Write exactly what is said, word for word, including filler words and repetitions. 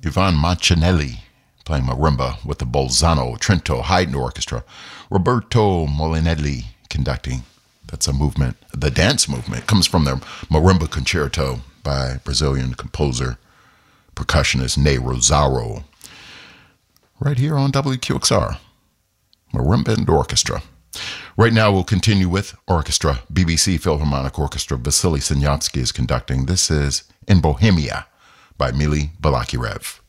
Ivan Mancinelli playing marimba with the Bolzano Trento Haydn Orchestra. Roberto Molinelli conducting. That's a movement. The dance movement comes from their Marimba Concerto by Brazilian composer, percussionist Ney Rosauro. Right here on W Q X R, Marimba and Orchestra. Right now we'll continue with orchestra. B B C Philharmonic Orchestra. Vasily Sinyavsky is conducting. This is In Bohemia by Mily Balakirev.